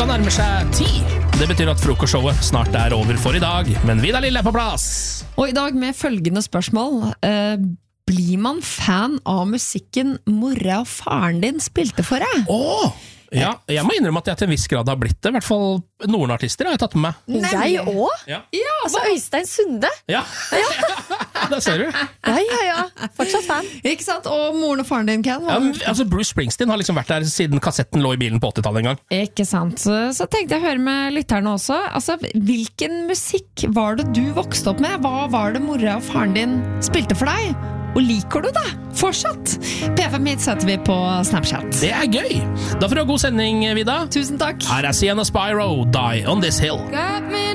Klokka nærmer seg 10. Det betyr at frokostshowet snart er over for i dag, men Vidar Lill er på plass. Og i dag med følgende spørsmål. Blir man fan av musikken mora og faren din spilte for deg? Ja, jeg må innrømme at jeg til en viss grad har blitt det. I hvert fall noen artister har jeg tatt med meg. Jeg også? Ja. Altså Øystein Sunde. Ja, det ser du. Ja, fortsatt fan. Ikke sant? Og moren og faren din, Ken? Ja, altså Bruce Springsteen har liksom vært der siden kassetten lå i bilen på 80-tallet en gang. Ikke sant? Så tenkte jeg å høre med lytterne også. Altså, hvilken musikk var det du vokste opp med? Hva var det mora og faren din spilte for deg? Og liker du det fortsatt? P5 Hit setter vi på Snapchat. Det er gøy. Da får du ha god sending, Vida. Tusen takk. Her er Sienna Spyro, Die on This Hill. Got me